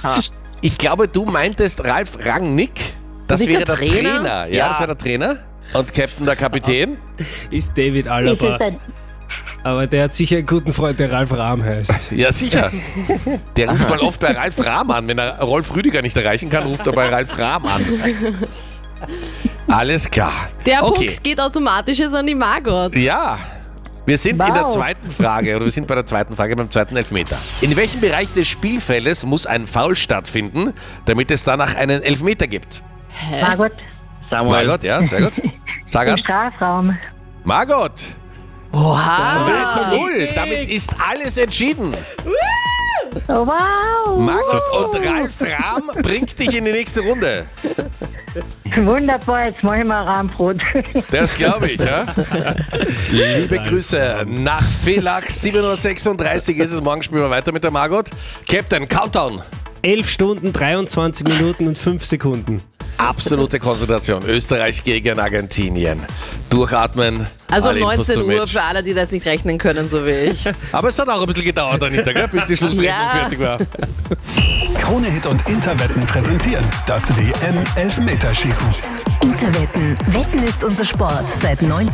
Ich glaube, du meintest Ralf Rangnick. Das Nicht wäre der der Trainer. Ja, das wäre der Trainer. Und Captain, der Kapitän. Ist David Ist Alaba. es ein, Aber der hat sicher einen guten Freund, der Ralf Rahm heißt. Ja, sicher. Der ruft mal oft bei Ralf Rahm an. Wenn er Rolf Rüdiger nicht erreichen kann, ruft er bei Ralf Rahm an. Alles klar. Der Okay. Punkt geht automatisch jetzt an die Margot. Ja. Wir sind in der Wow. zweiten Frage, oder wir sind bei der zweiten Frage, beim zweiten Elfmeter. In welchem Bereich des Spielfeldes muss ein Foul stattfinden, damit es danach einen Elfmeter gibt? Margot, Margot, ja, sehr gut. Sag im an. Strafraum. Margot, Oha. 2:0. Damit ist alles entschieden. Oh, wow. Margot und Ralf Rahm bringt dich in die nächste Runde. Wunderbar, jetzt mache ich mal Rahmbrot. Das glaube ich, ja? Liebe Grüße nach Villach, 7:36 Uhr ist es. Morgen spielen wir weiter mit der Margot. Captain, Countdown. 11 Stunden, 23 Minuten und 5 Sekunden. Absolute Konzentration. Österreich gegen Argentinien. Durchatmen. Also um alle Infos 19 zum Uhr Match. für alle, die das nicht rechnen können, so wie ich. Aber es hat auch ein bisschen gedauert, Anita, gell, bis die Schlussrechnung Ja. fertig war. Krone-Hit und Interwetten präsentieren das WM-Elfmeterschießen. Interwetten. Wetten ist unser Sport seit 19